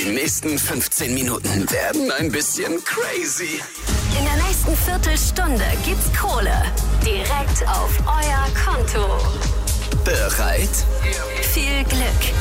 Die nächsten 15 Minuten werden ein bisschen crazy. In der nächsten Viertelstunde gibt's Kohle. Direkt auf euer Konto. Bereit? Viel Glück.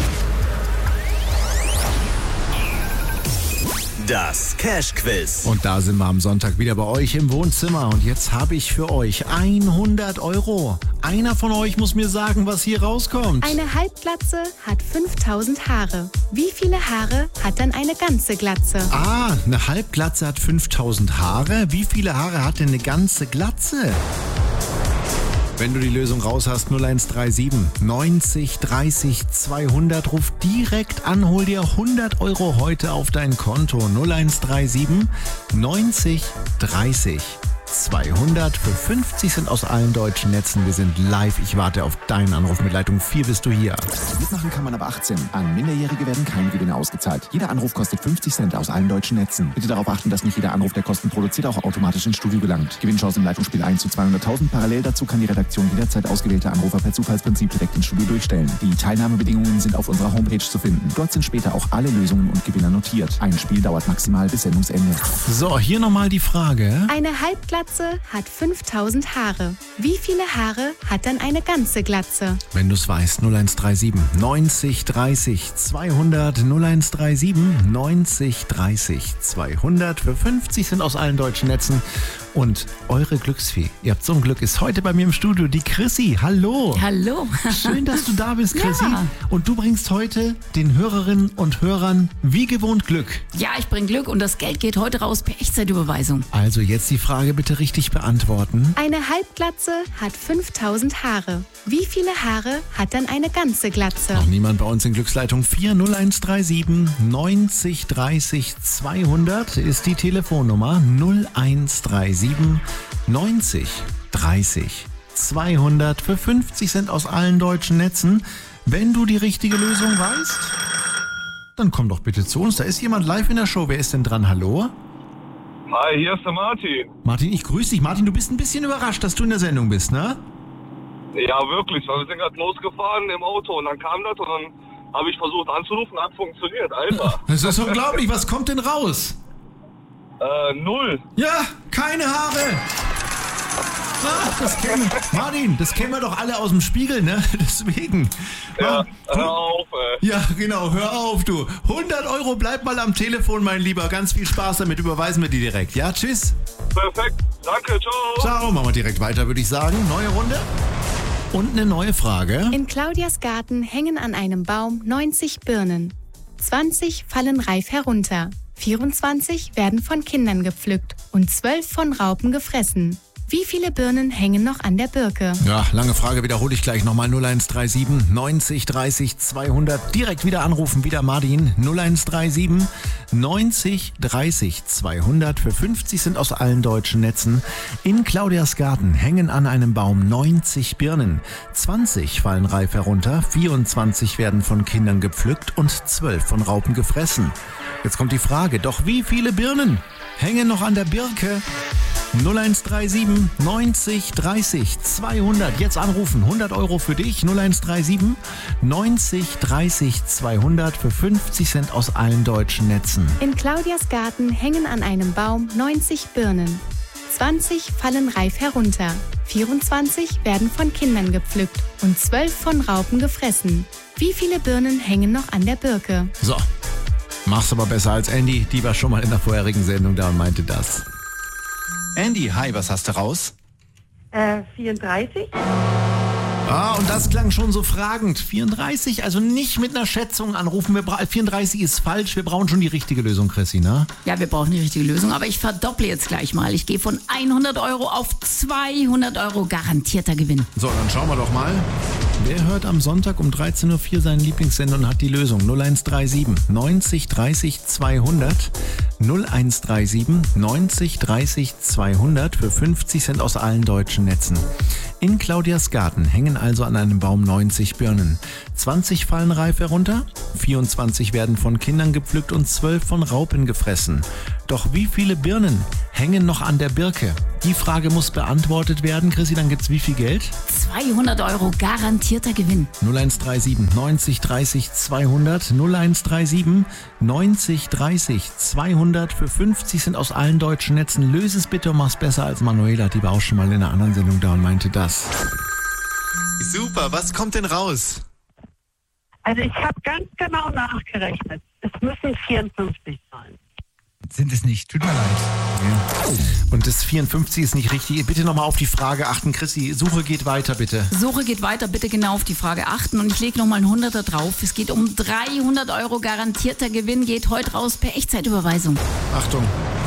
Das Cash-Quiz. Und da sind wir am Sonntag wieder bei euch im Wohnzimmer. Und jetzt habe ich für euch 100 Euro. Einer von euch muss mir sagen, was hier rauskommt. Eine Halbglatze hat 5000 Haare. Wie viele Haare hat dann eine ganze Glatze? Ah, eine Halbglatze hat 5000 Haare. Wie viele Haare hat denn eine ganze Glatze? Wenn du die Lösung raus hast, 0137 90 30 200, ruf direkt an, hol dir 100 Euro heute auf dein Konto. 0137 90 30 200. Für 50 sind aus allen deutschen Netzen. Wir sind live. Ich warte auf deinen Anruf. Mit Leitung 4 bist du hier. Mitmachen kann man ab 18. An Minderjährige werden keine Gewinne ausgezahlt. Jeder Anruf kostet 50 Cent aus allen deutschen Netzen. Bitte darauf achten, dass nicht jeder Anruf, der Kosten produziert, auch automatisch ins Studio gelangt. Gewinnchance im Leitungsspiel 1 zu 200.000. Parallel dazu kann die Redaktion jederzeit ausgewählte Anrufer per Zufallsprinzip direkt ins Studio durchstellen. Die Teilnahmebedingungen sind auf unserer Homepage zu finden. Dort sind später auch alle Lösungen und Gewinner notiert. Ein Spiel dauert maximal bis Sendungsende. So, hier nochmal die Frage. Eine Halbglatze hat 5000 Haare. Wie viele Haare hat dann eine ganze Glatze? Wenn du es weißt, 0137 90 30 200. 0137 90 30 200. Für 50 sind aus allen deutschen Netzen. Und eure Glücksfee, ihr habt so ein Glück, ist heute bei mir im Studio die Chrissy. Hallo. Hallo. Schön, dass du da bist, Chrissy. Ja. Und du bringst heute den Hörerinnen und Hörern wie gewohnt Glück. Ja, ich bringe Glück und das Geld geht heute raus per Echtzeitüberweisung. Also jetzt die Frage bitte richtig beantworten. Eine Halbglatze hat 5000 Haare. Wie viele Haare hat dann eine ganze Glatze? Noch niemand bei uns in Glücksleitung 4 0137 90 30 200 ist die Telefonnummer. 0137 90 30 200. Für 50 sind aus allen deutschen Netzen. Wenn du die richtige Lösung weißt, dann komm doch bitte zu uns. Da ist jemand live in der Show. Wer ist denn dran? Hallo? Hi, hier ist der Martin. Martin, ich grüße dich. Martin, du bist ein bisschen überrascht, dass du in der Sendung bist, ne? Ja, wirklich, weil wir sind gerade losgefahren im Auto und dann kam das und dann habe ich versucht anzurufen, hat funktioniert, Alter. Das ist unglaublich. Was kommt denn raus? 0. Ja, keine Haare. Martin, das kennen wir doch alle aus dem Spiegel, ne? Deswegen. Ja, hör auf, ey. Ja, genau, hör auf, du. 100 Euro, bleib mal am Telefon, mein Lieber. Ganz viel Spaß damit, überweisen wir die direkt. Ja, tschüss. Perfekt, danke, ciao. Ciao, machen wir direkt weiter, würde ich sagen. Neue Runde. Und eine neue Frage. In Claudias Garten hängen an einem Baum 90 Birnen. 20 fallen reif herunter. 24 werden von Kindern gepflückt und 12 von Raupen gefressen. Wie viele Birnen hängen noch an der Birke? Ja, lange Frage, wiederhole ich gleich nochmal. 0137 90 30 200. Direkt wieder anrufen, wieder Martin. 0137 90 30 200. Für 50 sind aus allen deutschen Netzen. In Claudias Garten hängen an einem Baum 90 Birnen. 20 fallen reif herunter, 24 werden von Kindern gepflückt und 12 von Raupen gefressen. Jetzt kommt die Frage, doch wie viele Birnen hängen noch an der Birke? 0137 90 30 200. Jetzt anrufen. 100 Euro für dich. 0137 90 30 200. Für 50 Cent aus allen deutschen Netzen. In Claudias Garten hängen an einem Baum 90 Birnen. 20 fallen reif herunter. 24 werden von Kindern gepflückt und 12 von Raupen gefressen. Wie viele Birnen hängen noch an der Birke? So, mach's aber besser als Andy. Die war schon mal in der vorherigen Sendung da und meinte das. Andy, hi, was hast du raus? 34. Ah, und das klang schon so fragend. 34, also nicht mit einer Schätzung anrufen. 34 ist falsch, wir brauchen schon die richtige Lösung, Chrissy, ne? Ja, wir brauchen die richtige Lösung, aber ich verdopple jetzt gleich mal. Ich gehe von 100 Euro auf 200 Euro garantierter Gewinn. So, dann schauen wir doch mal. Wer hört am Sonntag um 13.04 Uhr seinen Lieblingssender und hat die Lösung? 0137 90 30 200. 0137 90 30 200. Für 50 Cent aus allen deutschen Netzen. In Claudias Garten hängen also an einem Baum 90 Birnen. 20 fallen reif herunter, 24 werden von Kindern gepflückt und 12 von Raupen gefressen. Doch wie viele Birnen hängen noch an der Birke? Die Frage muss beantwortet werden. Chrissy, dann gibt's wie viel Geld? 200 Euro garantierter Gewinn. 0137 90 30 200. 0137 90 30 200. Für 50 sind aus allen deutschen Netzen. Löse es bitte und mach's besser als Manuela. Die war auch schon mal in einer anderen Sendung da und meinte das. Super, was kommt denn raus? Also ich habe ganz genau nachgerechnet. Es müssen 54 sein. Sind es nicht, tut mir leid. Und das 54 ist nicht richtig. Bitte nochmal auf die Frage achten. Chrissy, Suche geht weiter, bitte. Suche geht weiter, bitte genau auf die Frage achten. Und ich lege nochmal einen 100er drauf. Es geht um 300 Euro garantierter Gewinn. Geht heute raus per Echtzeitüberweisung. Achtung.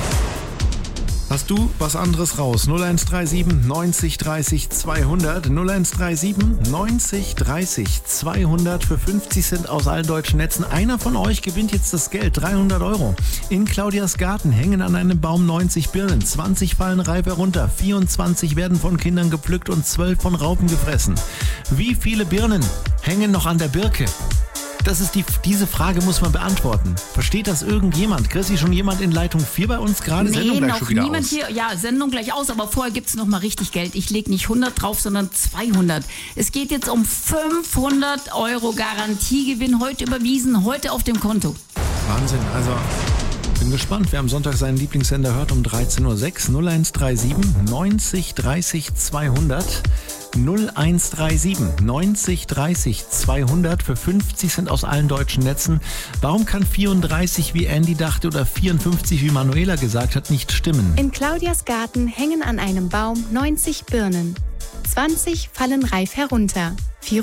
Hast du was anderes raus? 0137 90 30 200. 0137 90 30 200. Für 50 Cent aus allen deutschen Netzen. Einer von euch gewinnt jetzt das Geld. 300 Euro. In Claudias Garten hängen an einem Baum 90 Birnen. 20 fallen reif herunter. 24 werden von Kindern gepflückt und 12 von Raupen gefressen. Wie viele Birnen hängen noch an der Birke? Diese Frage muss man beantworten. Versteht das irgendjemand? Chrissy, schon jemand in Leitung 4 bei uns gerade? Sendung gleich schon wieder niemand aus. Hier. Ja, Sendung gleich aus, aber vorher gibt's noch mal richtig Geld. Ich lege nicht 100 drauf, sondern 200. Es geht jetzt um 500 Euro Garantiegewinn. Heute überwiesen, heute auf dem Konto. Wahnsinn, also bin gespannt. Wer am Sonntag seinen Lieblingssender hört um 13.06 Uhr. 0137 90 30 200. 0137 90 30 200. Für 50 sind aus allen deutschen Netzen. Warum kann 34, wie Andy dachte, oder 54, wie Manuela gesagt hat, nicht stimmen? In Claudias Garten hängen an einem Baum 90 Birnen. 20 fallen reif herunter.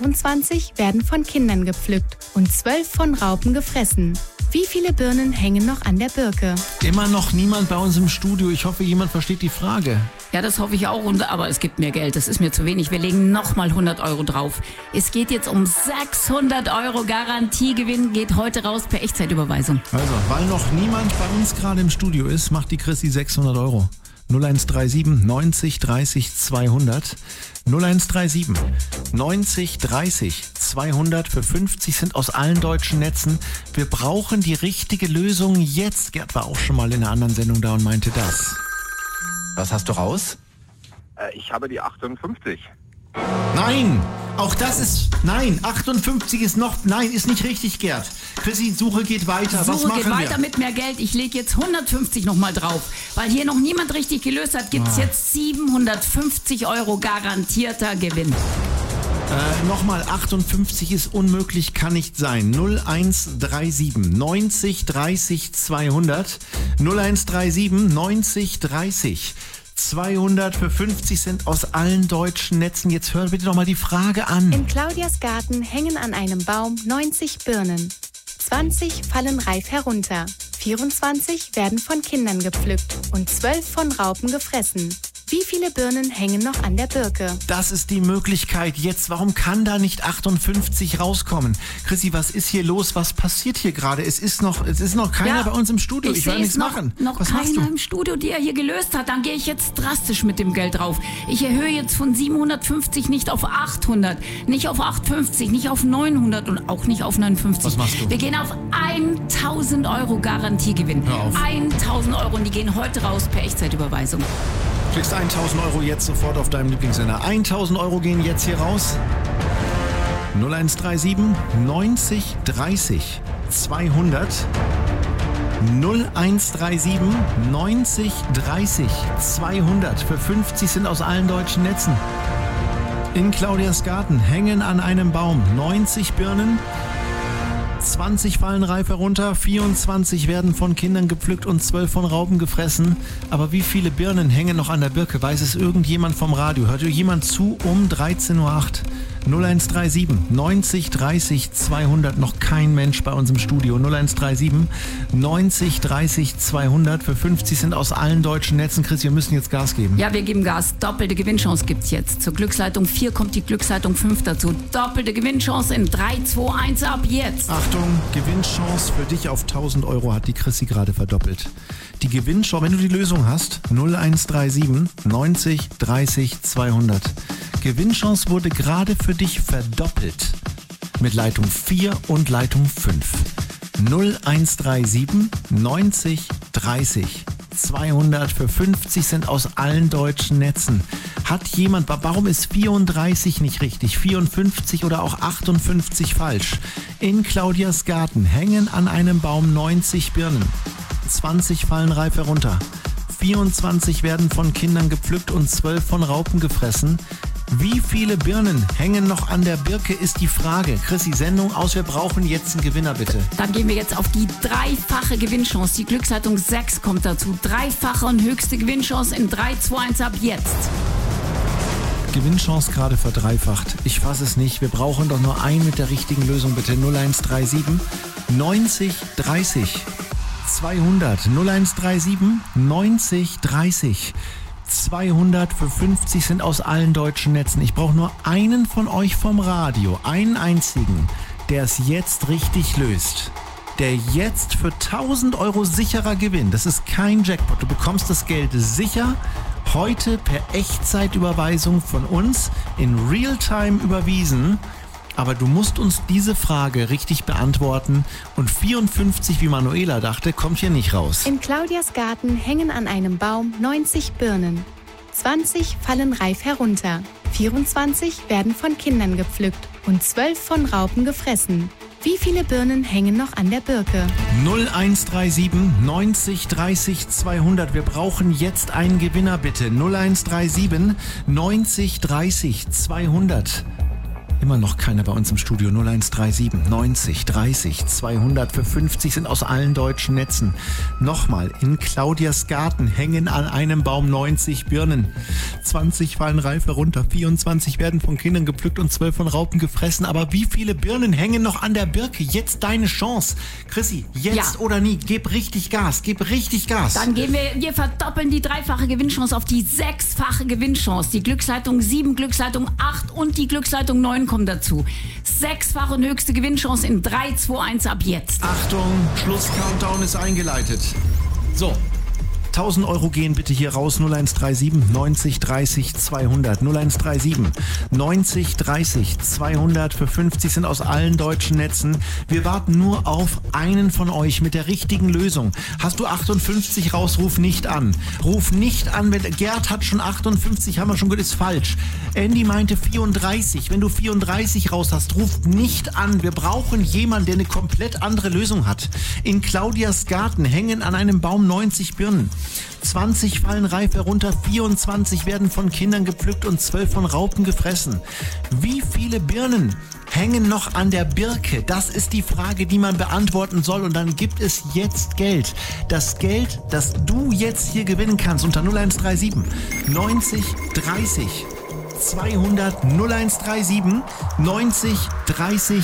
24 werden von Kindern gepflückt und 12 von Raupen gefressen. Wie viele Birnen hängen noch an der Birke? Immer noch niemand bei uns im Studio. Ich hoffe, jemand versteht die Frage. Ja, das hoffe ich auch, aber es gibt mehr Geld. Das ist mir zu wenig. Wir legen nochmal 100 Euro drauf. Es geht jetzt um 600 Euro Garantiegewinn. Geht heute raus per Echtzeitüberweisung. Also, weil noch niemand bei uns gerade im Studio ist, macht die Chrissy 600 Euro. 0137 90 30 200. 0137 90 30 200. Für 50 sind aus allen deutschen Netzen. Wir brauchen die richtige Lösung jetzt. Gerd war auch schon mal in einer anderen Sendung da und meinte das. Was hast du raus? Ich habe die 58. Nein! Auch das ist... Nein, 58 ist noch... Nein, ist nicht richtig, Gerd. Chrissy, Suche geht weiter. Was Suche machen geht weiter wir? mit mehr Geld. Ich lege jetzt 150 nochmal drauf. Weil hier noch niemand richtig gelöst hat, gibt's jetzt 750 Euro garantierter Gewinn. Nochmal, 58 ist unmöglich, kann nicht sein. 0137 90 30 200. 0137 90 30 200. Für 50 Cent aus allen deutschen Netzen. Jetzt hört bitte nochmal die Frage an. In Claudias Garten hängen an einem Baum 90 Birnen. 20 fallen reif herunter. 24 werden von Kindern gepflückt und 12 von Raupen gefressen. Wie viele Birnen hängen noch an der Birke? Das ist die Möglichkeit jetzt. Warum kann da nicht 58 rauskommen? Chrissy, was ist hier los? Was passiert hier gerade? Es ist noch keiner bei uns im Studio. Ich will nichts machen. Noch was machst du? keiner im Studio, der hier gelöst hat. Dann gehe ich jetzt drastisch mit dem Geld drauf. Ich erhöhe jetzt von 750 nicht auf 800, nicht auf 850, nicht auf 900 und auch nicht auf 59. Was machst du? Wir gehen auf 1000 Euro Garantiegewinn. Hör auf. 1000 Euro und die gehen heute raus per Echtzeitüberweisung. Du kriegst 1000 Euro jetzt sofort auf deinem Lieblingssender. 1000 Euro gehen jetzt hier raus. 0137 90 30 200. 0137 90 30 200. Für 50 sind aus allen deutschen Netzen. In Claudias Garten hängen an einem Baum 90 Birnen. 20 fallen reif herunter, 24 werden von Kindern gepflückt und 12 von Raupen gefressen. Aber wie viele Birnen hängen noch an der Birke? Weiß es irgendjemand vom Radio? Hört jemand zu um 13.08 Uhr? 0137 90 30 200. Noch kein Mensch bei uns im Studio. 0137 90 30 200. Für 50 sind aus allen deutschen Netzen. Chris, wir müssen jetzt Gas geben. Ja, wir geben Gas. Doppelte Gewinnchance gibt's jetzt. Zur Glücksleitung 4 kommt die Glücksleitung 5 dazu. Doppelte Gewinnchance in 3, 2, 1 ab jetzt. Achtung, Gewinnchance für dich auf 1000 Euro hat die Chrissy gerade verdoppelt. Die Gewinnchance, wenn du die Lösung hast, 0137 90 30 200. Gewinnchance wurde gerade für dich verdoppelt. Mit Leitung 4 und Leitung 5. 0137 90 30 200 für 50 sind aus allen deutschen Netzen. Hat jemand, warum ist 34 nicht richtig, 54 oder auch 58 falsch? In Claudias Garten hängen an einem Baum 90 Birnen. 20 fallen reif herunter. 24 werden von Kindern gepflückt und 12 von Raupen gefressen. Wie viele Birnen hängen noch an der Birke, ist die Frage. Chrissy, Sendung aus, wir brauchen jetzt einen Gewinner, bitte. Dann gehen wir jetzt auf die dreifache Gewinnchance. Die Glücksleitung 6 kommt dazu. Dreifache und höchste Gewinnchance in 3, 2, 1 ab jetzt. Gewinnchance gerade verdreifacht. Ich fasse es nicht. Wir brauchen doch nur einen mit der richtigen Lösung, bitte. 0137 90 30 200. 0137 90 30 200 für 50 sind aus allen deutschen Netzen. Ich brauche nur einen von euch vom Radio, einen einzigen, der es jetzt richtig löst. Der jetzt für 1000 Euro sicherer gewinnt. Das ist kein Jackpot. Du bekommst das Geld sicher heute per Echtzeitüberweisung von uns in Realtime überwiesen. Aber du musst uns diese Frage richtig beantworten und 54, wie Manuela dachte, kommt hier nicht raus. In Claudias Garten hängen an einem Baum 90 Birnen. 20 fallen reif herunter. 24 werden von Kindern gepflückt und 12 von Raupen gefressen. Wie viele Birnen hängen noch an der Birke? 0137 90 30 200. Wir brauchen jetzt einen Gewinner, bitte. 0137 90 30 200. Immer noch keiner bei uns im Studio. 0137 90 30 200 für 50 sind aus allen deutschen Netzen. Nochmal, in Claudias Garten hängen an einem Baum 90 Birnen. 20 fallen reif herunter, 24 werden von Kindern gepflückt und 12 von Raupen gefressen. Aber wie viele Birnen hängen noch an der Birke? Jetzt deine Chance. Chrissy, jetzt oder nie. Gib richtig Gas, gib richtig Gas. Dann wir verdoppeln die dreifache Gewinnchance auf die sechsfache Gewinnchance. Die Glücksleitung 7, Glücksleitung 8 und die Glücksleitung 9 kommen dazu. Sechsfache und höchste Gewinnchance in 3, 2, 1 ab jetzt. Achtung, Schluss-Countdown ist eingeleitet. So, 1000 Euro gehen bitte hier raus. 0137 90 30 200. 0137 90 30 200 für 50 sind aus allen deutschen Netzen. Wir warten nur auf einen von euch mit der richtigen Lösung. Hast du 58 raus, ruf nicht an. Ruf nicht an, wenn Gerd hat schon 58, haben wir schon gehört, ist falsch. Andy meinte 34. Wenn du 34 raus hast, ruf nicht an. Wir brauchen jemanden, der eine komplett andere Lösung hat. In Claudias Garten hängen an einem Baum 90 Birnen. 20 fallen reif herunter, 24 werden von Kindern gepflückt und 12 von Raupen gefressen. Wie viele Birnen hängen noch an der Birke? Das ist die Frage, die man beantworten soll. Und dann gibt es jetzt Geld. Das Geld, das du jetzt hier gewinnen kannst unter 0137 90 30 200. 0137 90 30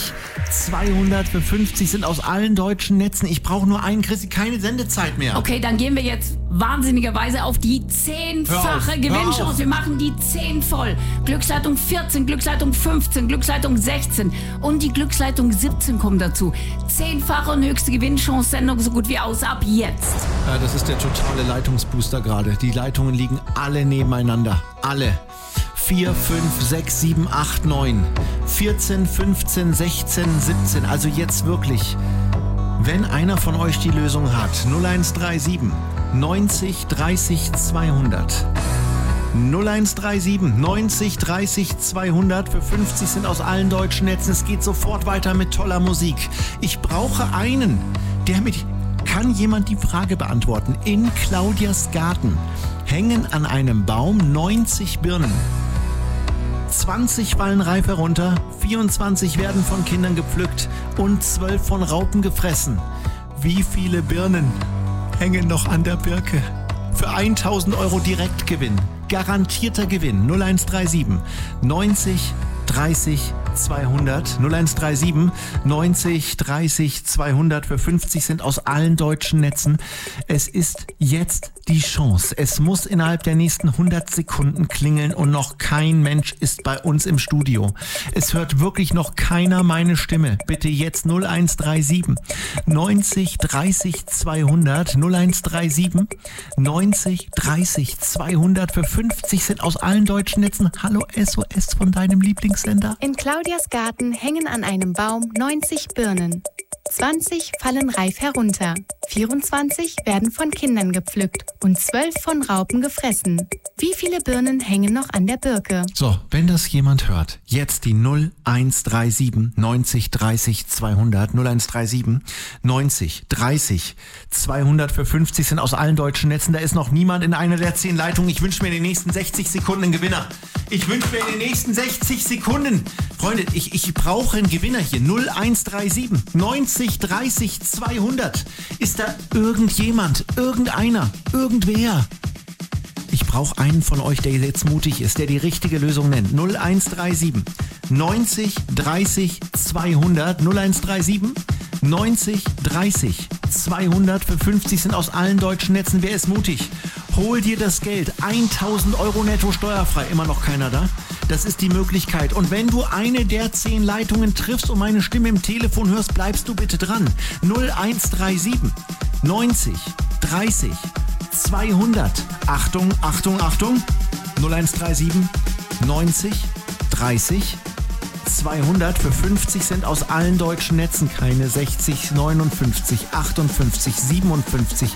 200 für 50 sind aus allen deutschen Netzen. Ich brauche nur einen, Chrissy, keine Sendezeit mehr. Okay, dann gehen wir jetzt wahnsinnigerweise auf die 10-fache Gewinnchance. Wir machen die 10 voll. Glücksleitung 14, Glücksleitung 15, Glücksleitung 16 und die Glücksleitung 17 kommen dazu. 10-fache und höchste Gewinnchance, Sendung so gut wie aus ab jetzt. Ja, das ist der totale Leitungsbooster gerade. Die Leitungen liegen alle nebeneinander. Alle. 4, 5, 6, 7, 8, 9, 14, 15, 16, 17. Also jetzt wirklich, wenn einer von euch die Lösung hat, 0137 90 30 200. 0137 90 30 200 für 50 sind aus allen deutschen Netzen. Es geht sofort weiter mit toller Musik. Ich brauche einen, der mit... Kann jemand die Frage beantworten? In Claudias Garten hängen an einem Baum 90 Birnen. 20 fallen reif herunter, 24 werden von Kindern gepflückt und 12 von Raupen gefressen. Wie viele Birnen hängen noch an der Birke? Für 1000 Euro Direktgewinn, garantierter Gewinn, 0137 90 30 200. 0137 90 30 200 für 50 sind aus allen deutschen Netzen. Es ist jetzt die Chance. Es muss innerhalb der nächsten 100 Sekunden klingeln und noch kein Mensch ist bei uns im Studio. Es hört wirklich noch keiner meine Stimme. Bitte jetzt 0137 90 30 200. 0137 90 30 200 für 50 sind aus allen deutschen Netzen. Hallo SOS von deinem Lieblingssender. In Claudias Garten hängen an einem Baum 90 Birnen. 20 fallen reif herunter. 24 werden von Kindern gepflückt und 12 von Raupen gefressen. Wie viele Birnen hängen noch an der Birke? So, wenn das jemand hört, jetzt die 0137 90 30 200, 0137 90 30 200 für 50 sind aus allen deutschen Netzen. Da ist noch niemand in einer der 10 Leitungen. Ich wünsche mir in den nächsten 60 Sekunden einen Gewinner. Ich wünsche mir in den nächsten 60 Sekunden. Freunde, ich brauche einen Gewinner hier. 0137 90 30 200. Ist da irgendjemand, irgendeiner, irgendwer? Ich brauche einen von euch, der jetzt mutig ist, der die richtige Lösung nennt. 0137 90 30 200. 0137 90 30 200 für 50 sind aus allen deutschen Netzen. Wer ist mutig? Hol dir das Geld. 1000 Euro netto steuerfrei. Immer noch keiner da? Das ist die Möglichkeit. Und wenn du eine der 10 Leitungen triffst und meine Stimme im Telefon hörst, bleibst du bitte dran. 0137 90 30 200. Achtung, Achtung, Achtung. 0137 90 30 200 für 50 sind aus allen deutschen Netzen. Keine 60, 59, 58, 57,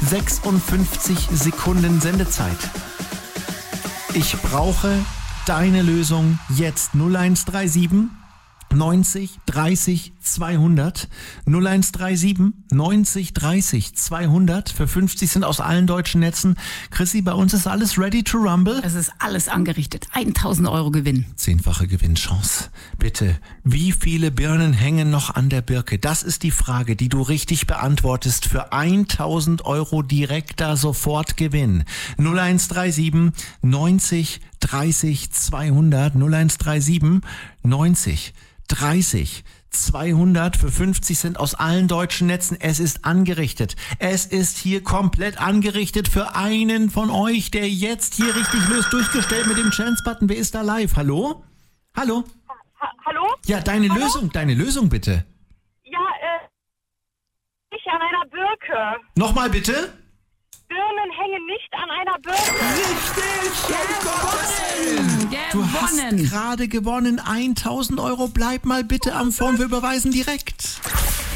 56 Sekunden Sendezeit. Ich brauche deine Lösung jetzt. 0137 90 30 200. 0137 90 30 200 für 50 sind aus allen deutschen Netzen. Chrissy, bei uns ist alles ready to rumble. Es ist alles angerichtet. 1000 Euro Gewinn. 10-fache Gewinnchance. Bitte, wie viele Birnen hängen noch an der Birke? Das ist die Frage, die du richtig beantwortest. Für 1000 Euro direkter Sofortgewinn. 0137 90 30 200. 0137 90 30 200 für 50 sind aus allen deutschen Netzen. Es ist angerichtet. Es ist hier komplett angerichtet für einen von euch, der jetzt hier richtig löst. Durchgestellt mit dem Chance-Button. Wer ist da live? Hallo? Hallo? Hallo? Ja, deine Lösung bitte. Ja, nicht an einer Birke. Nochmal bitte? Birnen hängen nicht an einer Birke. Richtig! Du hast gerade gewonnen. 1000 Euro. Bleib mal bitte am Phone. Wir überweisen direkt.